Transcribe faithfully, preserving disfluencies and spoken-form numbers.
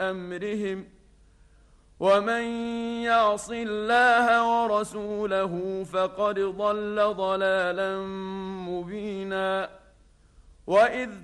أمرهم ومن يعص الله ورسوله فقد ضل ضلالا مبينا وإذ